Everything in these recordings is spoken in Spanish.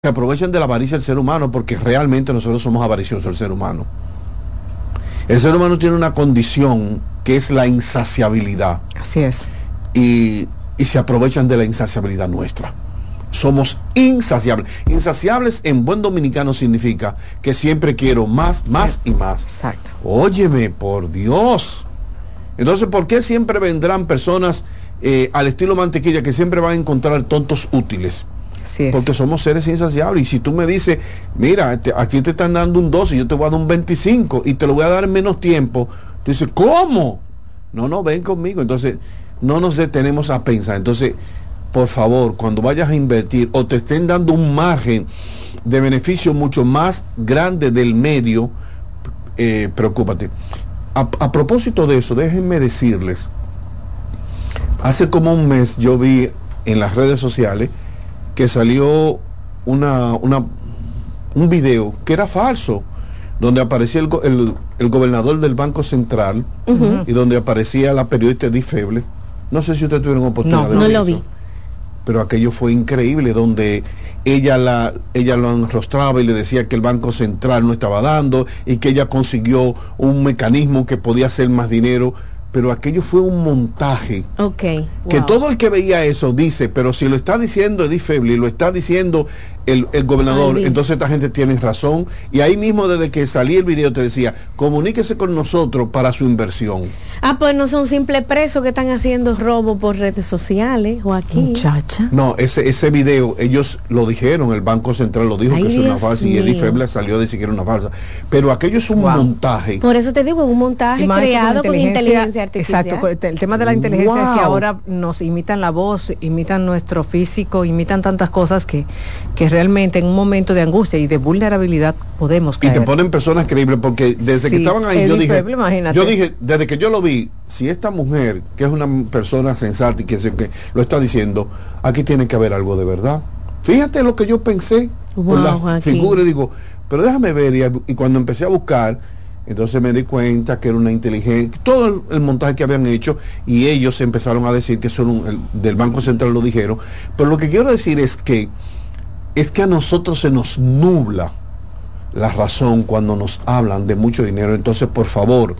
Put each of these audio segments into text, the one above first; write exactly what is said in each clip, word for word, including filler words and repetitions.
se aprovechan de la avaricia del ser humano, porque realmente nosotros somos avariciosos, el ser humano. El ser humano tiene una condición que es la insaciabilidad. Así es. Y, y se aprovechan de la insaciabilidad nuestra. Somos insaciables. Insaciables en buen dominicano significa que siempre quiero más, más y más. Exacto. Óyeme, por Dios. Entonces, ¿por qué siempre vendrán personas eh, al estilo mantequilla que siempre van a encontrar tontos útiles? Así es. Porque somos seres insaciables. Y si tú me dices, mira, te, aquí te están dando un doce y yo te voy a dar un veinticinco y te lo voy a dar en menos tiempo, tú dices, ¿cómo? No, no, ven conmigo. Entonces, no nos detenemos a pensar. Entonces, por favor, cuando vayas a invertir o te estén dando un margen de beneficio mucho más grande del medio, eh, preocúpate. A, a propósito de eso, déjenme decirles, hace como un mes yo vi en las redes sociales que salió una, una un video que era falso, donde aparecía el, el, el gobernador del Banco Central, uh-huh, y donde aparecía la periodista Edith Feble. No sé si ustedes tuvieron oportunidad no, de ver no eso. lo vi. Pero aquello fue increíble, donde ella la ella lo enrostraba y le decía que el Banco Central no estaba dando y que ella consiguió un mecanismo que podía hacer más dinero. Pero aquello fue un montaje. Okay, wow. Que todo el que veía eso dice, pero si lo está diciendo Edith Feble y lo está diciendo el, el gobernador, Ay, entonces esta gente tiene razón. Y ahí mismo, desde que salí el video, te decía, comuníquese con nosotros para su inversión. Ah, pues no son simples presos que están haciendo robo por redes sociales o aquí. Muchacha. No, ese ese video, ellos lo dijeron, el Banco Central lo dijo. Ay, que es una falsa, mío. Y Edith Feble salió a decir que era una falsa. Pero aquello es un wow. montaje. Por eso te digo, un montaje creado con inteligencia artificial. Exacto, el tema de la inteligencia wow. es que ahora nos imitan la voz, imitan nuestro físico, imitan tantas cosas que, que realmente en un momento de angustia y de vulnerabilidad podemos caer. Y te ponen personas creíbles, porque desde sí, que estaban ahí yo dije, Feble, yo dije, desde que yo lo vi, si esta mujer, que es una persona sensata y que, que lo está diciendo, aquí tiene que haber algo de verdad. Fíjate lo que yo pensé wow, por la figura, y digo, pero déjame ver, y, y cuando empecé a buscar, entonces me di cuenta que era una inteligencia, todo el, el montaje que habían hecho, y ellos empezaron a decir que son un, el, del Banco Central lo dijeron. Pero lo que quiero decir es que es que a nosotros se nos nubla la razón cuando nos hablan de mucho dinero. Entonces, por favor,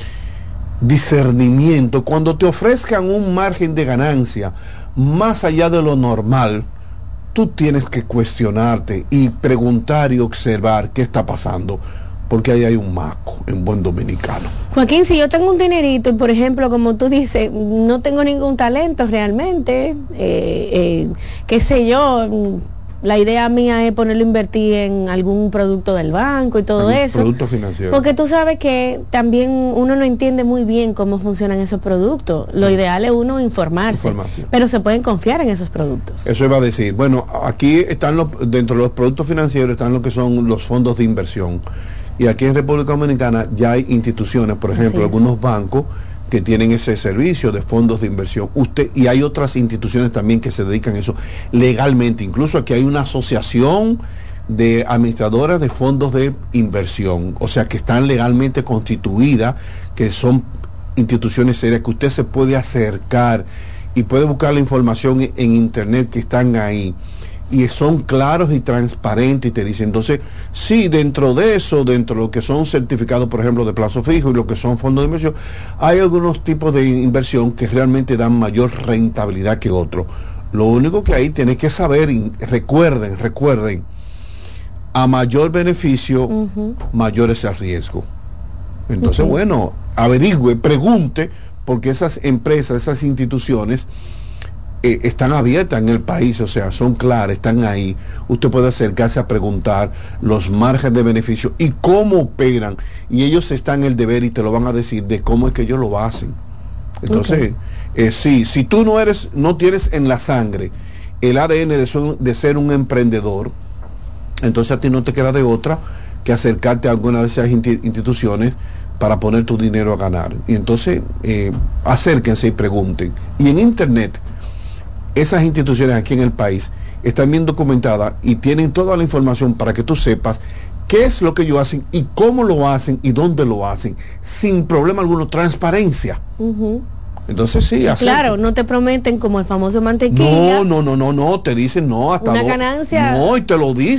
discernimiento. Cuando te ofrezcan un margen de ganancia más allá de lo normal, tú tienes que cuestionarte y preguntar y observar qué está pasando, porque ahí hay un maco en buen dominicano. Joaquín, si yo tengo un dinerito y, por ejemplo, como tú dices, no tengo ningún talento realmente, eh, eh, qué sé yo, la idea mía es ponerlo a invertir en algún producto del banco y todo eso. Producto financiero. Porque tú sabes que también uno no entiende muy bien cómo funcionan esos productos. Lo sí. ideal es uno informarse, Información. pero se pueden confiar en esos productos. Eso iba a decir. Bueno, aquí están los, dentro de los productos financieros están lo que son los fondos de inversión. Y aquí en República Dominicana ya hay instituciones, por ejemplo, sí, algunos bancos que tienen ese servicio de fondos de inversión. Usted, y hay otras instituciones también que se dedican a eso legalmente. Incluso aquí hay una asociación de administradoras de fondos de inversión, o sea, que están legalmente constituidas, que son instituciones serias, que usted se puede acercar y puede buscar la información en, en internet, que están ahí. Y son claros y transparentes, y te dicen, entonces, sí, dentro de eso, dentro de lo que son certificados, por ejemplo, de plazo fijo y lo que son fondos de inversión, hay algunos tipos de inversión que realmente dan mayor rentabilidad que otros. Lo único que ahí tienes que saber, y recuerden, recuerden, a mayor beneficio, uh-huh. mayor es el riesgo. Entonces, uh-huh. bueno, averigüe, pregunte, porque esas empresas, esas instituciones, Eh, están abiertas en el país, o sea, son claras, están ahí. Usted puede acercarse a preguntar los márgenes de beneficio y cómo operan, y ellos están en el deber y te lo van a decir de cómo es que ellos lo hacen. Entonces, okay. eh, sí, si tú no eres, no tienes en la sangre el A D N de, son, de ser un emprendedor, entonces a ti no te queda de otra que acercarte a alguna de esas instituciones para poner tu dinero a ganar. Y entonces, eh, acérquense y pregunten. Y en internet, esas instituciones aquí en el país están bien documentadas y tienen toda la información para que tú sepas qué es lo que ellos hacen y cómo lo hacen y dónde lo hacen, sin problema alguno, transparencia. Uh-huh. Entonces sí, hacer. Claro, no te prometen como el famoso mantequilla. No, no, no, no, no, te dicen no, hasta una do... ganancia. No, y te lo dicen.